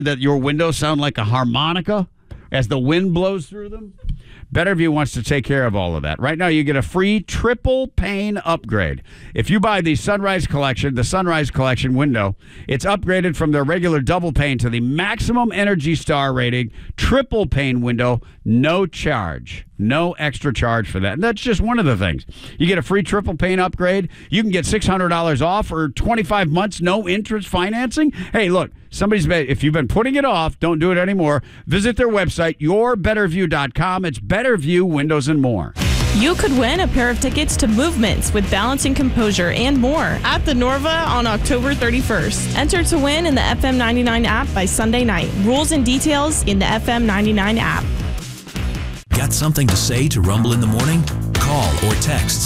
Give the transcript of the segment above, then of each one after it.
that your windows sound like a harmonica as the wind blows through them? Betterview wants to take care of all of that. Right now, you get a free triple pane upgrade. If you buy the Sunrise Collection window, it's upgraded from their regular double pane to the maximum Energy Star rating triple pane window, no charge. No extra charge for that. And that's just one of the things. You get a free triple pane upgrade. You can get $600 off or 25 months, no interest financing. Hey, look, if you've been putting it off, don't do it anymore. Visit their website, yourbetterview.com. It's Betterview Windows and more. You could win a pair of tickets to Movements with Balance and Composure and more at the Norva on October 31st. Enter to win in the FM 99 app by Sunday night. Rules and details in the FM 99 app. Got something to say to Rumble in the Morning? Call or text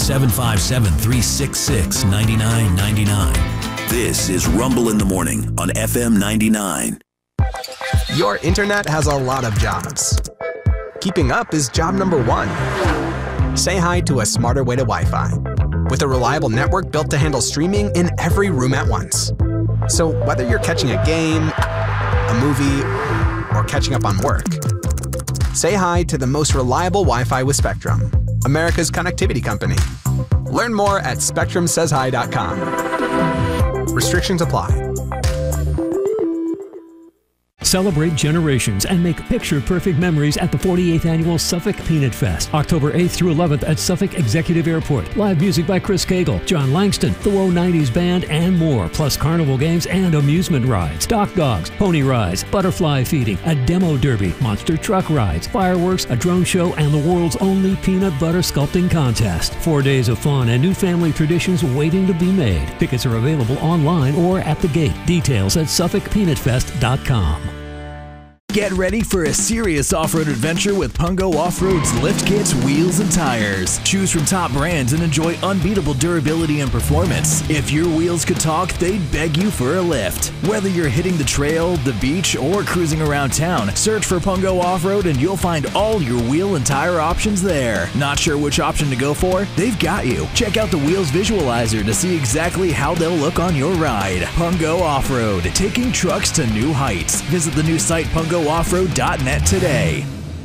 757-366-9999. This is Rumble in the Morning on FM 99. Your internet has a lot of jobs. Keeping up is job number one. Say hi to a smarter way to Wi-Fi with a reliable network built to handle streaming in every room at once. So whether you're catching a game, a movie, or catching up on work, say hi to the most reliable Wi-Fi with Spectrum, America's connectivity company. Learn more at SpectrumSaysHi.com. Restrictions apply. Celebrate generations and make picture-perfect memories at the 48th Annual Suffolk Peanut Fest, October 8th through 11th at Suffolk Executive Airport. Live music by Chris Cagle, John Langston, the Woe 90s Band, and more, plus carnival games and amusement rides, dock dogs, pony rides, butterfly feeding, a demo derby, monster truck rides, fireworks, a drone show, and the world's only peanut butter sculpting contest. 4 days of fun and new family traditions waiting to be made. Tickets are available online or at the gate. Details at SuffolkPeanutFest.com. Get ready for a serious off-road adventure with Pungo Off-Road's lift kits, wheels, and tires. Choose from top brands and enjoy unbeatable durability and performance. If your wheels could talk, they'd beg you for a lift. Whether you're hitting the trail, the beach, or cruising around town, search for Pungo Off-Road and you'll find all your wheel and tire options there. Not sure which option to go for? They've got you. Check out the Wheels Visualizer to see exactly how they'll look on your ride. Pungo Off-Road, taking trucks to new heights. Visit the new site pungo.offroad.net today.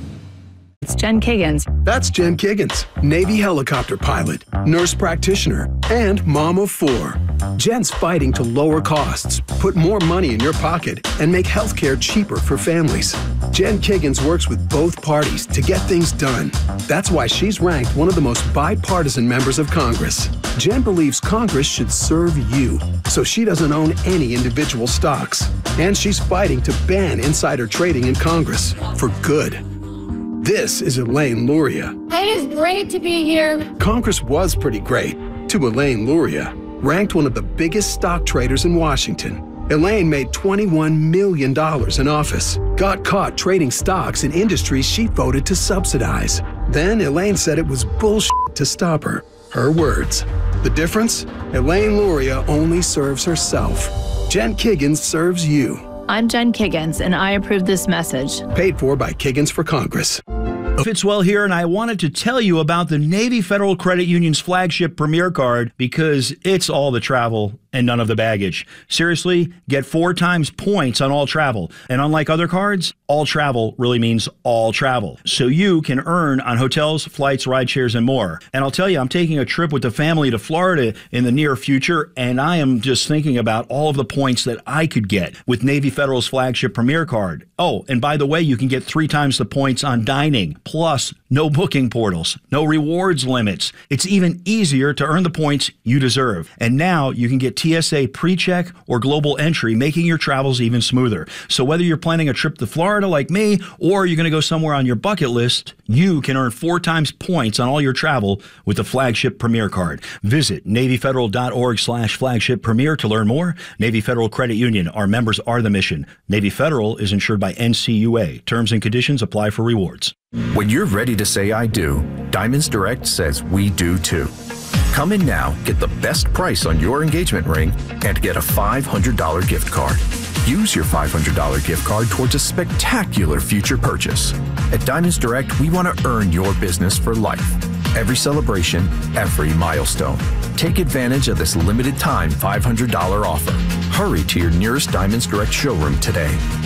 It's Jen Kiggins. That's Jen Kiggins, Navy helicopter pilot, nurse practitioner, and mom of 4. Jen's fighting to lower costs, put more money in your pocket, and make healthcare cheaper for families. Jen Kiggins works with both parties to get things done. That's why she's ranked one of the most bipartisan members of Congress. Jen believes Congress should serve you, so she doesn't own any individual stocks. And she's fighting to ban insider trading in Congress for good. This is Elaine Luria. It is great to be here. Congress was pretty great to Elaine Luria, ranked one of the biggest stock traders in Washington. Elaine made $21 million in office, got caught trading stocks in industries she voted to subsidize. Then Elaine said it was bullshit to stop her. Her words. The difference? Elaine Luria only serves herself. Jen Kiggins serves you. I'm Jen Kiggins, and I approve this message. Paid for by Kiggins for Congress. Fitzwell here, and I wanted to tell you about the Navy Federal Credit Union's flagship Premier Card because it's all the travel and none of the baggage. Seriously, get 4 times points on all travel. And unlike other cards, all travel really means all travel. So you can earn on hotels, flights, ride shares, and more. And I'll tell you, I'm taking a trip with the family to Florida in the near future, and I am just thinking about all of the points that I could get with Navy Federal's flagship Premier Card. Oh, and by the way, you can get 3 times the points on dining, plus no booking portals, no rewards limits. It's even easier to earn the points you deserve. And now you can get TSA pre-check or global entry, making your travels even smoother. So whether you're planning a trip to Florida like me, or you're going to go somewhere on your bucket list, you can earn 4 times points on all your travel with the flagship Premier Card. Visit NavyFederal.org/flagship Premier to learn more. Navy Federal Credit Union. Our members are the mission. Navy Federal is insured by NCUA. Terms and conditions apply for rewards. When you're ready to say I do, Diamonds Direct says we do too. Come in now, get the best price on your engagement ring, and get a $500 gift card. Use your $500 gift card towards a spectacular future purchase. At Diamonds Direct, we want to earn your business for life. Every celebration, every milestone. Take advantage of this limited time $500 offer. Hurry to your nearest Diamonds Direct showroom today.